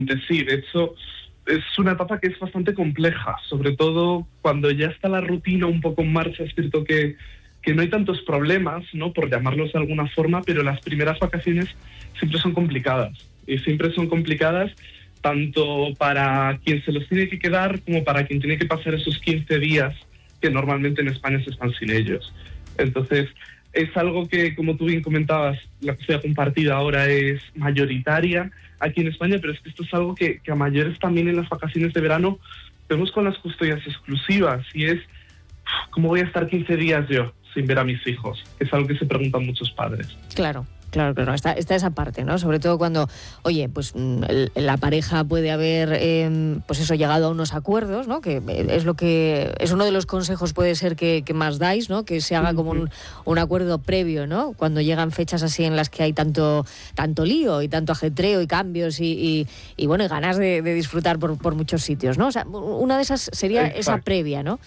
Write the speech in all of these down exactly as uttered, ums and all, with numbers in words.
Sí, de hecho, es una etapa que es bastante compleja, sobre todo cuando ya está la rutina un poco en marcha. Es cierto que, que no hay tantos problemas, ¿no?, por llamarlos de alguna forma, pero las primeras vacaciones siempre son complicadas, y siempre son complicadas tanto para quien se los tiene que quedar como para quien tiene que pasar esos quince días que normalmente en España se están sin ellos. Entonces, es algo que, como tú bien comentabas, la custodia compartida ahora es mayoritaria aquí en España, pero es que esto es algo que, que a mayores también en las vacaciones de verano vemos con las custodias exclusivas, y es, ¿cómo voy a estar quince días yo sin ver a mis hijos? Es algo que se preguntan muchos padres. Claro. Claro, claro, está, está esa parte, ¿no? Sobre todo cuando, oye, pues el, la pareja puede haber, eh, pues eso, llegado a unos acuerdos, ¿no? Que es lo que es uno de los consejos, puede ser que, que más dais, ¿no? Que se haga como un, un acuerdo previo, ¿no? Cuando llegan fechas así en las que hay tanto, tanto lío y tanto ajetreo y cambios y, y, y bueno, y ganas de, de disfrutar por, por muchos sitios, ¿no? O sea, una de esas sería Exacto. esa previa, ¿no?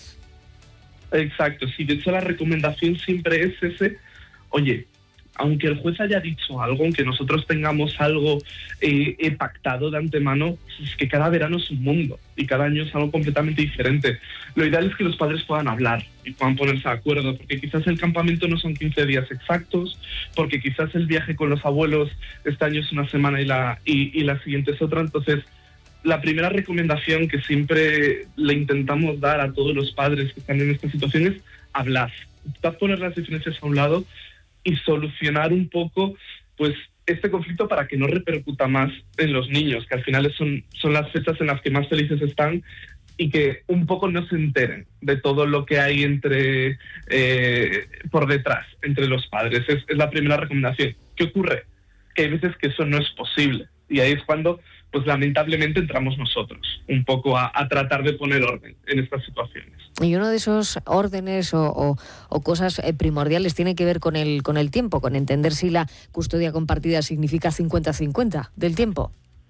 Exacto, sí. De hecho, la recomendación siempre es ese, oye, aunque el juez haya dicho algo, aunque nosotros tengamos algo eh, eh, pactado de antemano, es que cada verano es un mundo y cada año es algo completamente diferente. Lo ideal es que los padres puedan hablar y puedan ponerse de acuerdo, porque quizás el campamento no son quince días exactos, porque quizás el viaje con los abuelos este año es una semana y la, y, y la siguiente es otra. Entonces, la primera recomendación que siempre le intentamos dar a todos los padres que están en esta situación es hablar, intentad poner las diferencias a un lado y solucionar un poco, pues, este conflicto para que no repercuta más en los niños, que al final son, son las fechas en las que más felices están, y que un poco no se enteren de todo lo que hay entre eh, por detrás, entre los padres. Es, es la primera recomendación. ¿Qué ocurre? Que hay veces que eso no es posible, y ahí es cuando, pues lamentablemente, entramos nosotros un poco a, a tratar de poner orden en estas situaciones. Y uno de esos órdenes o, o, o cosas primordiales tiene que ver con el, con el tiempo, con entender si la custodia compartida significa cincuenta cincuenta del tiempo.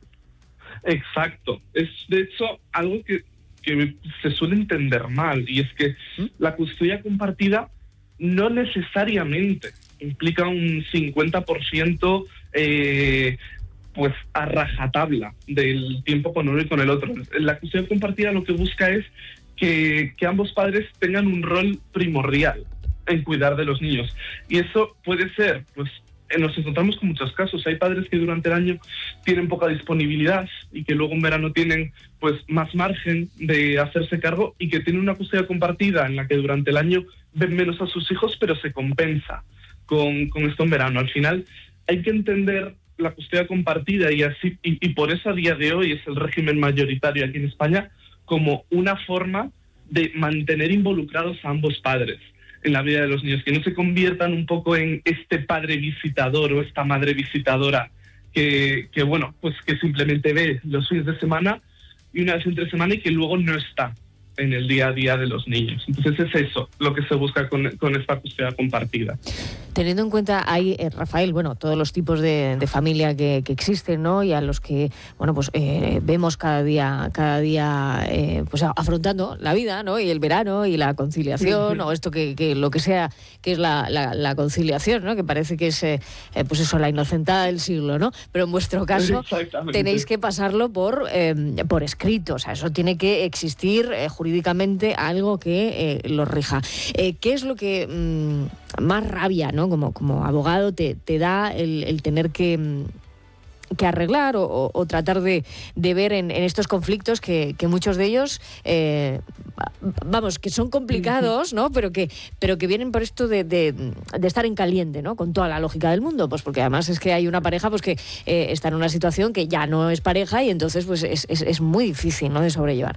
Exacto. Es, de hecho, algo que, que se suele entender mal, y es que ¿Mm? la custodia compartida no necesariamente implica un cincuenta por ciento eh, pues a rajatabla del tiempo con uno y con el otro. La custodia compartida lo que busca es que, que ambos padres tengan un rol primordial en cuidar de los niños. Y eso puede ser, pues, nos encontramos con muchos casos. Hay padres que durante el año tienen poca disponibilidad y que luego en verano tienen, pues, más margen de hacerse cargo, y que tienen una custodia compartida en la que durante el año ven menos a sus hijos, pero se compensa con, con esto en verano. Al final hay que entender la custodia compartida, y así y, y por eso a día de hoy es el régimen mayoritario aquí en España, como una forma de mantener involucrados a ambos padres en la vida de los niños, que no se conviertan un poco en este padre visitador o esta madre visitadora que, que bueno, pues que simplemente ve los fines de semana y una vez entre semana, y que luego no está en el día a día de los niños. Entonces es eso lo que se busca con, con esta custodia compartida. Teniendo en cuenta ahí, eh, Rafael, bueno, todos los tipos de, de familia que, que existen, ¿no? Y a los que, bueno, pues eh, vemos cada día, cada día, eh, pues afrontando la vida, ¿no? Y el verano y la conciliación, uh-huh. o esto que, que lo que sea, que es la, la, la conciliación, ¿no? Que parece que es, eh, pues eso, la inocentada del siglo, ¿no? Pero en vuestro caso tenéis que pasarlo por, eh, por escrito, o sea, eso tiene que existir eh, jurídicamente algo que eh, lo rija. Eh, ¿Qué es lo que mmm, más rabia, ¿no? Como, como abogado te, te da el, el tener que, que arreglar o, o, o tratar de, de ver en, en estos conflictos que, que muchos de ellos, eh, vamos, que son complicados, ¿no? Pero que, pero que vienen por esto de, de, de estar en caliente, ¿no? Con toda la lógica del mundo, pues porque además es que hay una pareja pues que eh, está en una situación que ya no es pareja, y entonces pues es, es, es muy difícil, ¿no? De sobrellevar.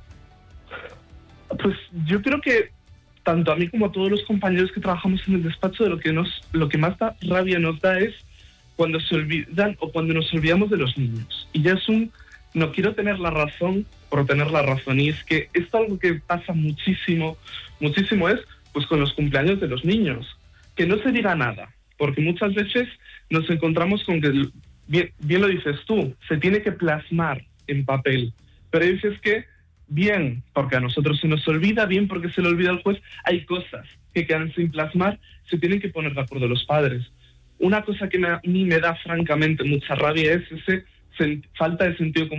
Pues yo creo que tanto a mí como a todos los compañeros que trabajamos en el despacho, de lo que nos, lo que más da, rabia nos da es cuando se olvidan o cuando nos olvidamos de los niños. Y ya es un, no quiero tener la razón por tener la razón. Y es que esto algo que pasa muchísimo, muchísimo es pues con los cumpleaños de los niños. Que no se diga nada, porque muchas veces nos encontramos con que, bien, bien lo dices tú, se tiene que plasmar en papel. Pero hay veces que, bien porque a nosotros se nos olvida, bien porque se le olvida al juez, hay cosas que quedan sin plasmar, se tienen que poner de acuerdo los padres. Una cosa que me, a mí me da francamente mucha rabia es ese falta de sentido común